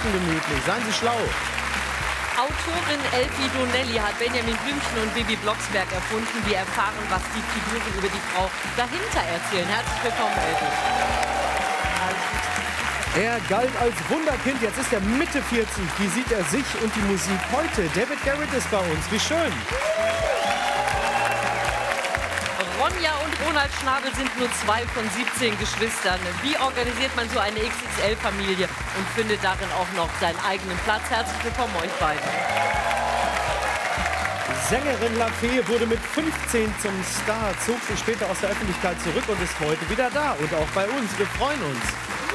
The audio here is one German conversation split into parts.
besten gemütlich. Seien Sie schlau. Autorin Elfie Donnelly hat Benjamin Blümchen und Bibi Blocksberg erfunden. Wir erfahren, was die Figuren über die Frau dahinter erzählen. Herzlich willkommen, Elfie. Er galt als Wunderkind, jetzt ist er Mitte 40. Wie sieht er sich und die Musik heute? David Garrett ist bei uns, wie schön. Ronja und Ronald Schnabel sind nur 2 von 17 Geschwistern. Wie organisiert man so eine XXL-Familie und findet darin auch noch seinen eigenen Platz? Herzlich willkommen euch beiden. Sängerin Lafay wurde mit 15 zum Star, zog sich später aus der Öffentlichkeit zurück und ist heute wieder da. Und auch bei uns, wir freuen uns.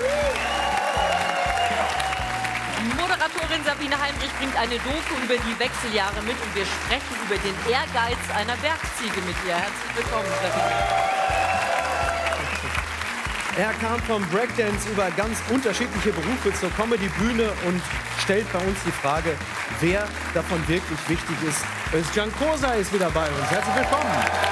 Moderatorin Sabine Heinrich bringt eine Doku über die Wechseljahre mit und wir sprechen über den Ehrgeiz einer Bergziege mit ihr. Herzlich willkommen, Sabine. Er kam vom Breakdance über ganz unterschiedliche Berufe zur Comedy-Bühne und stellt bei uns die Frage, wer davon wirklich wichtig ist. Özcan Kosa ist wieder bei uns. Herzlich willkommen.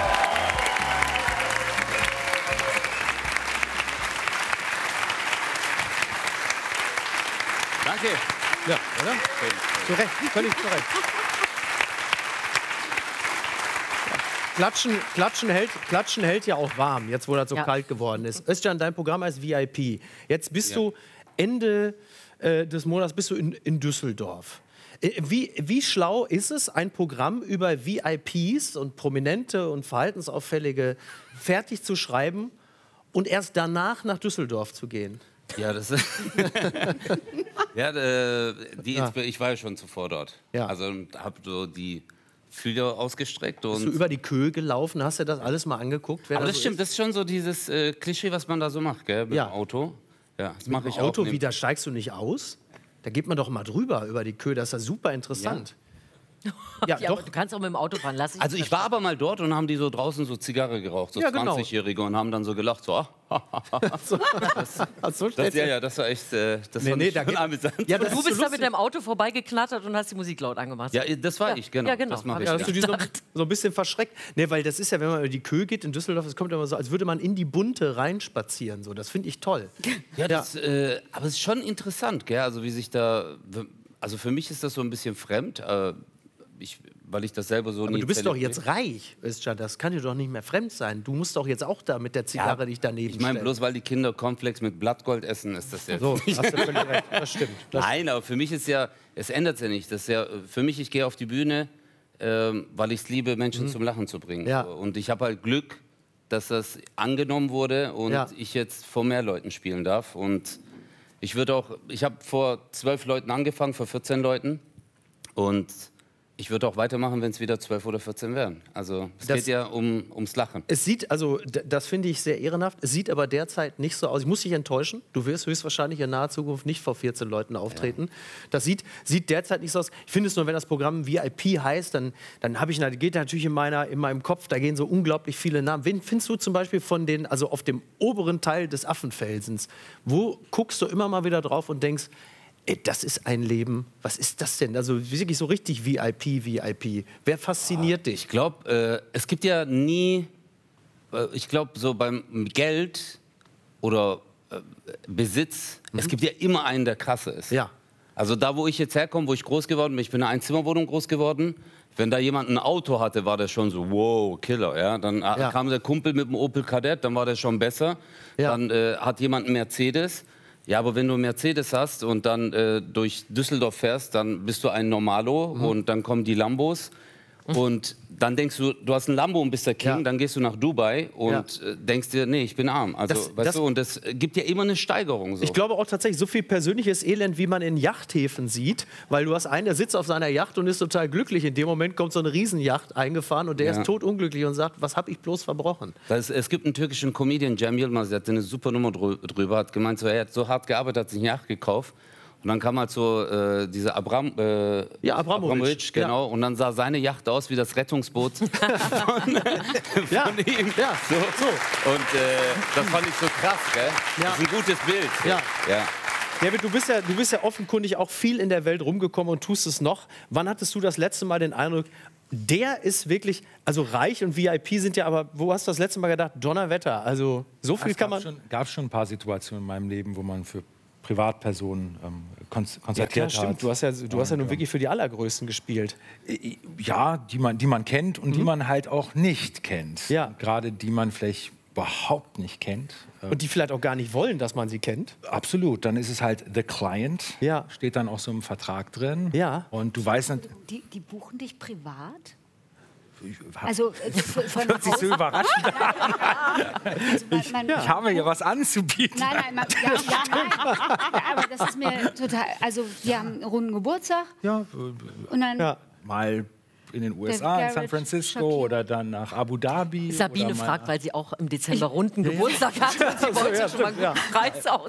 Danke. Ja, oder? Zu Recht, völlig zu Recht. Klatschen hält ja auch warm, jetzt wo das so kalt geworden ist. Özcan, dein Programm heißt VIP. Jetzt bist du Ende des Monats bist du in Düsseldorf. Wie schlau ist es, ein Programm über VIPs und Prominente und Verhaltensauffällige fertig zu schreiben und erst danach nach Düsseldorf zu gehen? Ja, das ist ja, ich war ja schon zuvor dort. Ja. Also habe so die Fühler ausgestreckt. Und Bist du über die Köhe gelaufen? Hast du das alles mal angeguckt? Wer aber das so stimmt, ist? das ist schon so dieses Klischee, was man da so macht, gell, mit dem Auto. Ja, das mache ich Auto, auch. wie, da steigst du nicht aus? Da geht man doch mal drüber über die Köhe, das ist ja super interessant. Ja, Ja, doch. aber du kannst auch mit dem Auto fahren. Lass Also ich war aber mal dort und haben die so draußen so Zigarre geraucht, so Ja, genau. 20-Jährige und haben dann so gelacht, so, das war echt, das fand ich schon amüsant. Ja, Und das du ist bist so da mit deinem Auto vorbeigeknattert und hast die Musik laut angemacht. Ja, das war ich, genau. Ja, genau. Das mache Hab ich. ich Ja, hast du die gedacht. so ein bisschen verschreckt? Nee, weil das ist ja, wenn man über die Köhe geht in Düsseldorf, es kommt immer so, als würde man in die Bunte reinspazieren. So. Das finde ich toll. Ja, das, aber es ist schon interessant, gell? Also wie sich da, also für mich ist das so ein bisschen fremd, weil ich das selber so Aber nie du bist doch zelebriere. jetzt reich, Özcan, das kann dir doch nicht mehr fremd sein. Du musst doch jetzt auch da mit der Zigarre dich daneben Ich meine, stellen. bloß weil die Kinder Cornflakes mit Blattgold essen, ist das ja... So, hast du völlig recht. Das stimmt. Nein, aber für mich ist ja, es ändert ja nicht. Das ist ja, für mich, ich gehe auf die Bühne, weil ich es liebe, Menschen zum Lachen zu bringen. Ja. So. Und ich habe halt Glück, dass das angenommen wurde und ich jetzt vor mehr Leuten spielen darf. Und ich habe vor 12 Leuten angefangen, vor 14 Leuten. Und ich würde auch weitermachen, wenn es wieder 12 oder 14 wären. Also es geht ja ums Lachen. Es sieht, also das finde ich sehr ehrenhaft, es sieht aber derzeit nicht so aus. Ich muss dich enttäuschen, du wirst höchstwahrscheinlich in naher Zukunft nicht vor 14 Leuten auftreten. Ja. Das sieht derzeit nicht so aus. Ich finde es nur, wenn das Programm VIP heißt, dann geht natürlich in meinem Kopf, da gehen so unglaublich viele Namen. Wen findest du zum Beispiel von den, also auf dem oberen Teil des Affenfelsens, wo guckst du immer mal wieder drauf und denkst, ey, das ist ein Leben. Was ist das denn? Also wirklich so richtig VIP. Wer fasziniert dich? Ich glaube, es gibt ja nie, ich glaube, so beim Geld oder Besitz, es gibt ja immer einen, der krasse ist. Ja. Also da, wo ich jetzt herkomme, wo ich groß geworden bin, ich bin in einer Einzimmerwohnung groß geworden. Wenn da jemand ein Auto hatte, war der schon so, wow, Killer. Ja? Dann kam der Kumpel mit dem Opel Kadett, dann war der schon besser. Ja. Dann hat jemand einen Mercedes. Ja, aber wenn du einen Mercedes hast und dann durch Düsseldorf fährst, dann bist du ein Normalo und dann kommen die Lambos und dann denkst du, du hast ein Lambo und bist der King, dann gehst du nach Dubai und denkst dir, nee, ich bin arm. Also, weißt du, und das gibt ja immer eine Steigerung. So. Ich glaube auch tatsächlich so viel persönliches Elend, wie man in Yachthäfen sieht, weil du hast einen, der sitzt auf seiner Yacht und ist total glücklich. In dem Moment kommt so eine Riesenyacht eingefahren und der ist totunglücklich und sagt, was habe ich bloß verbrochen? Es gibt einen türkischen Comedian, Cem Yılmaz, der hat eine super Nummer drüber, hat gemeint, so, er hat so hart gearbeitet, hat sich eine Yacht gekauft. Und dann kam halt so dieser Abramovic, genau, und dann sah seine Yacht aus wie das Rettungsboot von ihm. Ja. So. Und das fand ich so krass, gell? Das ist ein gutes Bild. Ja. Ja. David, du bist ja offenkundig auch viel in der Welt rumgekommen und tust es noch. Wann hattest du das letzte Mal den Eindruck, der ist wirklich, also reich und VIP sind ja, aber wo hast du das letzte Mal gedacht, Donnerwetter, also so viel kann man... Es gab schon ein paar Situationen in meinem Leben, wo man für Privatpersonen konzertiert klar, stimmt. hat. Du hast ja nun wirklich für die Allergrößten gespielt. Ja, die man kennt und die man halt auch nicht kennt. Ja. Gerade die man vielleicht überhaupt nicht kennt. Und die vielleicht auch gar nicht wollen, dass man sie kennt. Absolut. Dann ist es halt The Client. Ja. Steht dann auch so im Vertrag drin. Ja. Und du weißt nicht. Die buchen dich privat? Also von Hört sich so überraschend an. Ich habe hier was anzubieten. Nein, nein. Ja, aber das ist mir total. Also, wir haben einen runden Geburtstag. Ja, Und dann. mal in den USA, in San Francisco oder dann nach Abu Dhabi. Sabine oder mal fragt, weil sie auch im Dezember runden Geburtstag hatte und sie wollte schon mal einen guten Preis aus.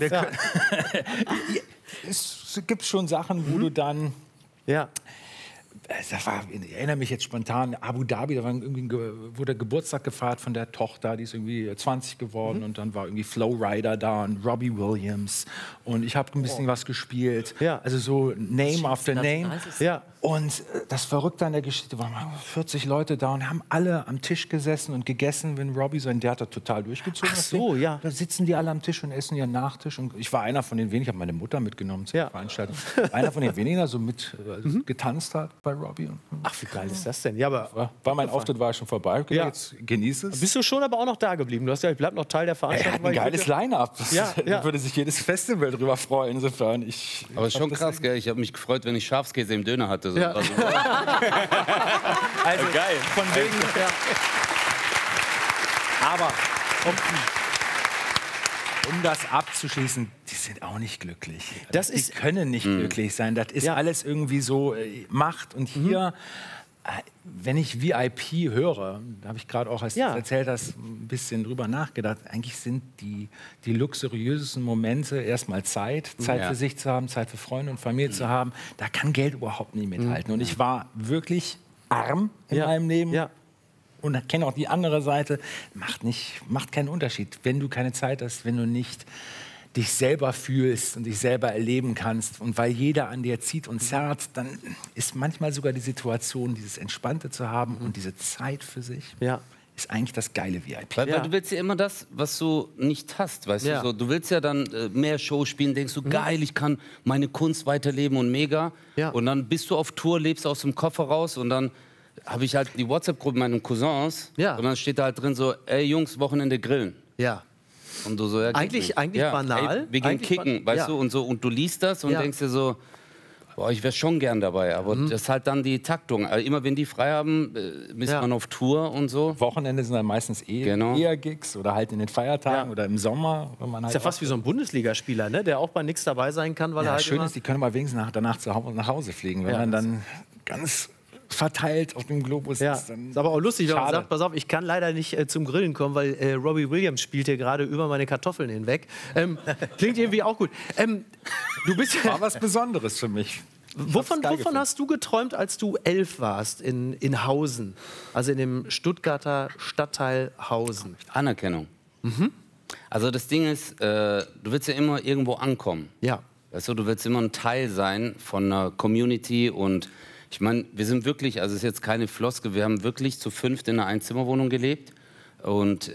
Es gibt schon Sachen, wo du dann. Ja. Ich erinnere mich jetzt spontan, Abu Dhabi, da wurde Geburtstag gefeiert von der Tochter, die ist irgendwie 20 geworden und dann war irgendwie Flo Rida da und Robbie Williams und ich habe ein bisschen was gespielt, also so Name after Name. Ja. Und das Verrückte an der Geschichte waren 40 Leute da und haben alle am Tisch gesessen und gegessen, wenn Robbie der hat da total durchgezogen. Ach so, ja. Da sitzen die alle am Tisch und essen ihren Nachtisch und ich war einer von den wenigen, ich habe meine Mutter mitgenommen zur Veranstaltung, einer von den wenigen, der so mit getanzt hat bei Robbie. Ach, wie geil ist das denn? Ja, aber mein Auftritt war schon vorbei. Okay, jetzt genieße es. Bist du schon aber auch noch da geblieben? Du hast ja, ich bleib noch Teil der Veranstaltung. Ein geiles Line-Up. Da würde sich jedes Festival drüber freuen. Insofern, aber ist schon krass, gell? Ich habe mich gefreut, wenn ich Schafskäse im Döner hatte. So. Ja. Also geil. Von wegen. Aber um das abzuschließen, die sind auch nicht glücklich. Die können nicht glücklich sein. Das ist alles irgendwie so Macht. Und hier, wenn ich VIP höre, da habe ich gerade auch, als du erzählt hast, ein bisschen drüber nachgedacht, eigentlich sind die luxuriösesten Momente erstmal Zeit für sich zu haben, Zeit für Freunde und Familie zu haben. Da kann Geld überhaupt nicht mithalten. Und ich war wirklich arm in meinem Leben. Ja. Und kenne auch die andere Seite, macht keinen Unterschied. Wenn du keine Zeit hast, wenn du nicht dich selber fühlst und dich selber erleben kannst und weil jeder an dir zieht und zerrt, dann ist manchmal sogar die Situation, dieses Entspannte zu haben und diese Zeit für sich, ist eigentlich das geile VIP. Weil du willst ja immer das, was du nicht hast, weißt du? So, du willst ja dann mehr Show spielen, denkst du, geil, ich kann meine Kunst weiterleben und mega. Ja. Und dann bist du auf Tour, lebst aus dem Koffer raus und dann habe ich halt die WhatsApp-Gruppe meiner Cousins und dann steht da halt drin so, ey Jungs, Wochenende grillen. Ja. Und du so, eigentlich banal. Ey, wir gehen kicken, weißt du, und so. Und du liest das und denkst dir so, boah, ich wäre schon gern dabei. Aber das ist halt dann die Taktung. Also immer wenn die frei haben, ist man auf Tour und so. Wochenende sind dann meistens eher Gigs oder halt in den Feiertagen oder im Sommer. Wenn man halt ist ja fast wie so ein Bundesligaspieler, ne? Der auch bei nichts dabei sein kann, weil er halt schön ist, die können mal wenigstens danach nach Hause fliegen. Wenn man dann ganz verteilt auf dem Globus ist. Dann ist aber auch lustig, wenn man sagt, pass auf, ich kann leider nicht zum Grillen kommen, weil Robbie Williams spielt hier gerade über meine Kartoffeln hinweg. Klingt irgendwie auch gut. Du bist war was Besonderes für mich. Wovon hast du geträumt, als du 11 warst in Hausen? Also in dem Stuttgarter Stadtteil Hausen. Anerkennung. Also das Ding ist, du willst ja immer irgendwo ankommen. Ja. Weißt du, du willst immer ein Teil sein von einer Community und ich meine, wir sind wirklich, also es ist jetzt keine Floskel, wir haben wirklich zu 5 in einer Einzimmerwohnung gelebt. Und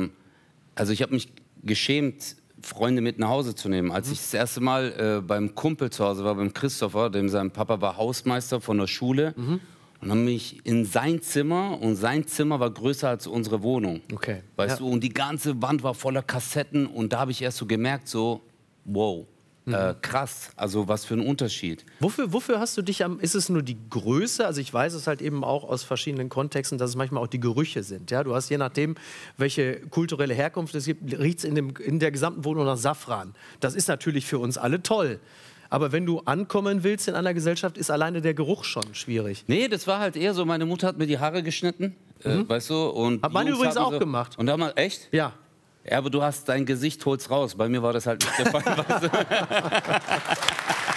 also ich habe mich geschämt, Freunde mit nach Hause zu nehmen. Als ich das erste Mal beim Kumpel zu Hause war, beim Christopher, dem sein Papa war Hausmeister von der Schule. Und haben mich in sein Zimmer, und sein Zimmer war größer als unsere Wohnung. Okay. Weißt du, und die ganze Wand war voller Kassetten. Und da habe ich erst so gemerkt, so, wow. Krass, also was für ein Unterschied. Wofür hast du dich ist es nur die Größe? Also ich weiß es halt eben auch aus verschiedenen Kontexten, dass es manchmal auch die Gerüche sind. Ja? Du hast je nachdem, welche kulturelle Herkunft es gibt, riecht es in der gesamten Wohnung nach Safran. Das ist natürlich für uns alle toll. Aber wenn du ankommen willst in einer Gesellschaft, ist alleine der Geruch schon schwierig. Nee, das war halt eher so, meine Mutter hat mir die Haare geschnitten, weißt du. Und hat meine übrigens auch gemacht. Und da mal, echt? Ja. Ja, aber du hast dein Gesicht, hol's raus. Bei mir war das halt nicht der Fall. Weißt du?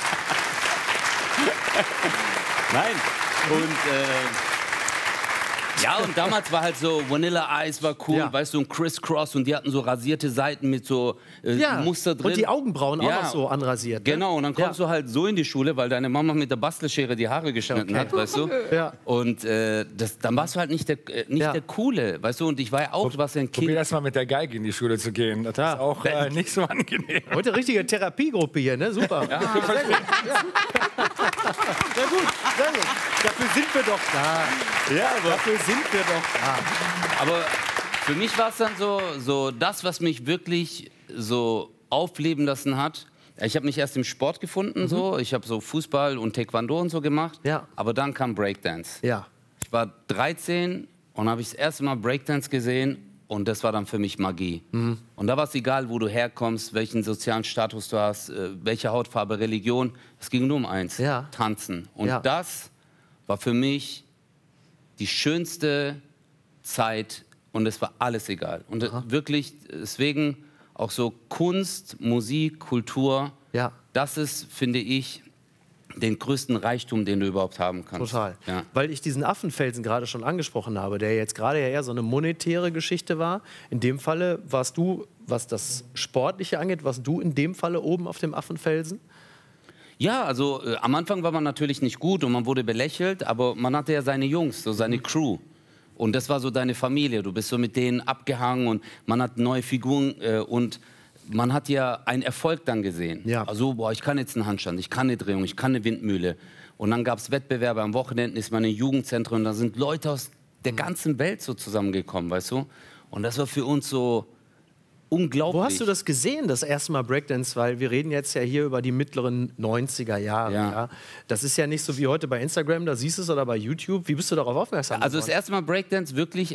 Nein. Und Ja, und damals war halt so, Vanilla Ice war cool, weißt du, und Criss Cross und die hatten so rasierte Seiten mit so Muster drin. Und die Augenbrauen auch noch so anrasiert. Ne? Genau, und dann kommst du halt so in die Schule, weil deine Mama mit der Bastelschere die Haare geschnitten hat, weißt du. Ja. Und dann warst du halt nicht der Coole, weißt du, und ich war ja auch, was ein Kind. Probier das mal mit der Geige in die Schule zu gehen, das ist auch nicht so angenehm. Heute richtige Therapiegruppe hier, ne? Super. Ja. Sehr gut. Sehr gut, sehr gut. Dafür sind wir doch da. Ja, aber dafür sind wir doch da. Aber für mich war es dann so das, was mich wirklich so aufleben lassen hat. Ich habe mich erst im Sport gefunden, so. Ich habe so Fußball und Taekwondo und so gemacht. Ja. Aber dann kam Breakdance. Ja. Ich war 13 und habe ich das erste Mal Breakdance gesehen. Und das war dann für mich Magie. Und da war es egal, wo du herkommst, welchen sozialen Status du hast, welche Hautfarbe, Religion. Es ging nur um eins, tanzen. Und das war für mich die schönste Zeit und es war alles egal. Und wirklich, deswegen auch so Kunst, Musik, Kultur, das ist, finde ich, den größten Reichtum, den du überhaupt haben kannst. Total. Ja. Weil ich diesen Affenfelsen gerade schon angesprochen habe, der jetzt gerade ja eher so eine monetäre Geschichte war. In dem Falle warst du, was das Sportliche angeht, warst du in dem Falle oben auf dem Affenfelsen? Ja, also am Anfang war man natürlich nicht gut und man wurde belächelt, aber man hatte ja seine Jungs, so seine Crew. Und das war so deine Familie. Du bist so mit denen abgehangen und man hat neue Figuren und man hat ja einen Erfolg dann gesehen. Ja. Also, boah, ich kann jetzt einen Handstand, ich kann eine Drehung, ich kann eine Windmühle. Und dann gab es Wettbewerbe, am Wochenende ist man in Jugendzentren und da sind Leute aus der ganzen Welt so zusammengekommen, weißt du? Und das war für uns so unglaublich. Wo hast du das gesehen, das erste Mal Breakdance? Weil wir reden jetzt ja hier über die mittleren 90er Jahre. Ja. Das ist ja nicht so wie heute bei Instagram, da siehst du es, oder bei YouTube. Wie bist du darauf aufmerksam geworden? Also das erste Mal Breakdance wirklich,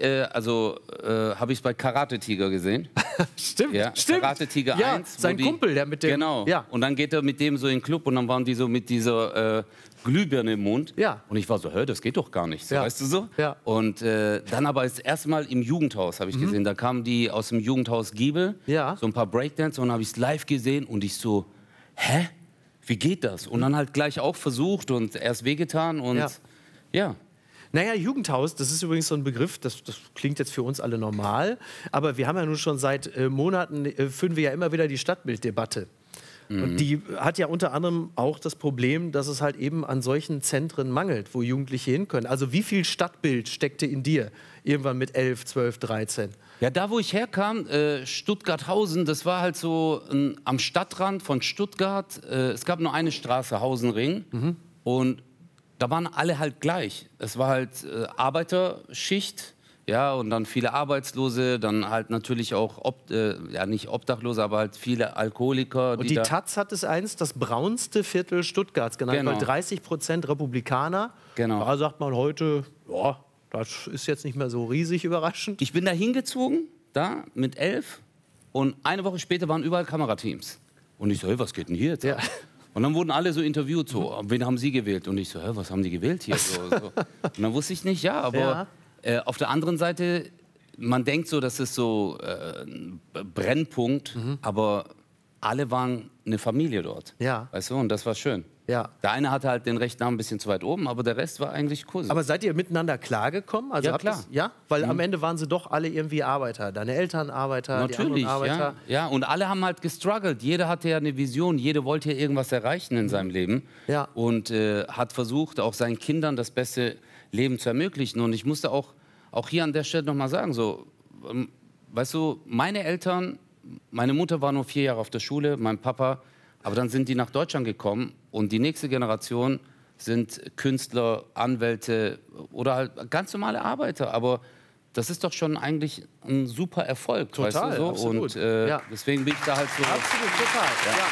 habe ich es bei Karate Tiger gesehen. Stimmt, ja, stimmt. Karate Tiger 1. Sein Kumpel, der mit dem... Genau, ja. Und dann geht er mit dem so in den Club und dann waren die so mit dieser Glühbirne im Mund. Ja. Und ich war so, das geht doch gar nicht, so, weißt du so? Ja. Und dann aber das erste Mal im Jugendhaus, habe ich gesehen, da kamen die aus dem Jugendhaus Giebel, so ein paar Breakdance und habe ich es live gesehen und ich so, hä? Wie geht das? Und dann halt gleich auch versucht und erst wehgetan und ja. Naja, Jugendhaus, das ist übrigens so ein Begriff, das klingt jetzt für uns alle normal, aber wir haben ja nun schon seit Monaten, führen wir ja immer wieder die Stadtbilddebatte. Und die hat ja unter anderem auch das Problem, dass es halt eben an solchen Zentren mangelt, wo Jugendliche hin können. Also wie viel Stadtbild steckte in dir irgendwann mit 11, 12, 13? Ja, da wo ich herkam, Stuttgart-Hausen, das war halt so am Stadtrand von Stuttgart. Es gab nur eine Straße, Hausenring. Und da waren alle halt gleich. Es war halt Arbeiterschicht. Ja, und dann viele Arbeitslose, dann halt natürlich auch, nicht Obdachlose, aber halt viele Alkoholiker. Und die Taz hat es einst das braunste Viertel Stuttgarts genannt, weil 30% Republikaner. Genau. Da sagt man heute, ja, das ist jetzt nicht mehr so riesig überraschend. Ich bin da hingezogen, da mit 11, und eine Woche später waren überall Kamerateams. Und ich so, hey, was geht denn hier jetzt? Ja. Und dann wurden alle so interviewt, so, wen haben Sie gewählt? Und ich so, was haben die gewählt hier? So. Und dann wusste ich nicht, aber... Ja. Auf der anderen Seite, man denkt so, das ist so ein Brennpunkt, aber alle waren eine Familie dort. Ja. Weißt du, und das war schön. Ja. Der eine hatte halt den rechten Arm ein bisschen zu weit oben, aber der Rest war eigentlich cool. Aber seid ihr miteinander klargekommen? Also ja, klar. Weil am Ende waren sie doch alle irgendwie Arbeiter. Deine Eltern Arbeiter, natürlich, die anderen Arbeiter. Ja, und alle haben halt gestruggelt. Jeder hatte ja eine Vision, jeder wollte ja irgendwas erreichen in seinem Leben. Ja. Und hat versucht, auch seinen Kindern das beste Leben zu ermöglichen. Und ich musste auch hier an der Stelle noch mal sagen, so, weißt du, meine Eltern, meine Mutter war nur 4 Jahre auf der Schule, mein Papa, aber dann sind die nach Deutschland gekommen und die nächste Generation sind Künstler, Anwälte oder halt ganz normale Arbeiter, aber das ist doch schon eigentlich ein super Erfolg, total, weißt du so? Absolut. Und deswegen bin ich da halt so... Absolut, total, ja.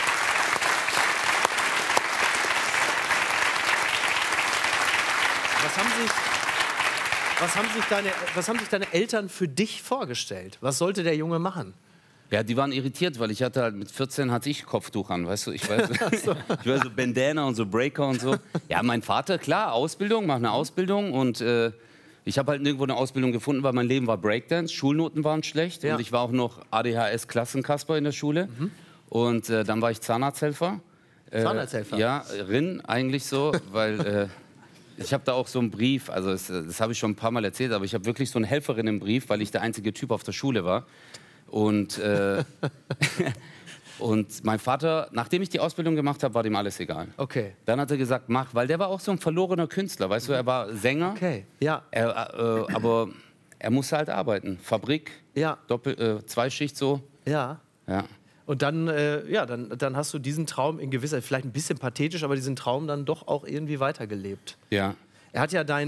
Was haben sich deine Eltern für dich vorgestellt? Was sollte der Junge machen? Ja, die waren irritiert, weil ich hatte halt mit 14 hatte ich Kopftuch an, weißt du, ich war so Bandana und so Breaker und so. Ja, mein Vater, klar, Ausbildung, mach eine Ausbildung und ich habe halt nirgendwo eine Ausbildung gefunden, weil mein Leben war Breakdance, Schulnoten waren schlecht und ich war auch noch ADHS-Klassenkasper in der Schule und dann war ich Zahnarzthelfer. Zahnarzthelfer? Ja, eigentlich so, weil Ich habe da auch so einen Brief, also das habe ich schon ein paar Mal erzählt, aber ich habe wirklich so einen Helferinnenbrief, weil ich der einzige Typ auf der Schule war. Und, und mein Vater, nachdem ich die Ausbildung gemacht habe, war dem alles egal. Okay. Dann hat er gesagt, mach, weil der war auch so ein verlorener Künstler, weißt du, er war Sänger. Okay, ja. Aber er musste halt arbeiten. Fabrik, ja. Zweischicht so. Ja. Ja. Und dann, dann hast du diesen Traum in gewisser, vielleicht ein bisschen pathetisch, aber diesen Traum dann doch auch irgendwie weitergelebt. Ja. Er hat ja